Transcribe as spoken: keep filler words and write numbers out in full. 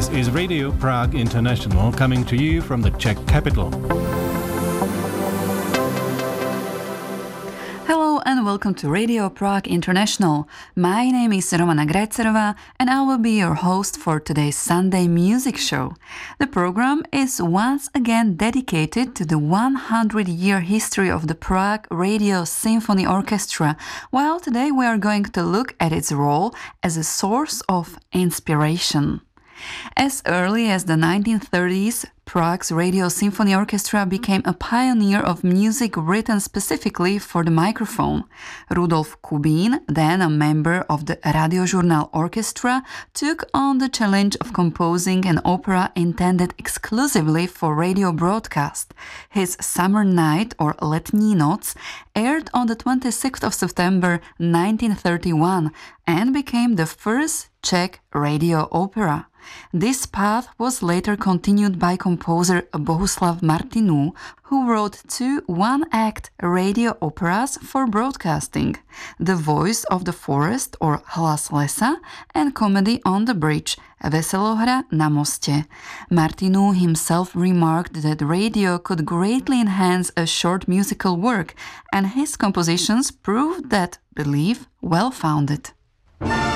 This is Radio Prague International, coming to you from the Czech capital. Hello and welcome to Radio Prague International. My name is Romana Grajcerova and I will be your host for today's Sunday music show. The program is once again dedicated to the one hundred year history of the Prague Radio Symphony Orchestra, while today we are going to look at its role as a source of inspiration. As early as the nineteen thirties, Prague's Radio Symphony Orchestra became a pioneer of music written specifically for the microphone. Rudolf Kubín, then a member of the Radiožurnál Orchestra, took on the challenge of composing an opera intended exclusively for radio broadcast. His Summer Night, or Letní noc, aired on the twenty-sixth of September nineteen thirty-one and became the first Czech radio opera. This path was later continued by composer Bohuslav Martinů, who wrote two one-act radio operas for broadcasting, The Voice of the Forest, or Hlas lesa, and Comedy on the Bridge, Veselohra na mostě. Martinů himself remarked that radio could greatly enhance a short musical work, and his compositions proved that belief well-founded.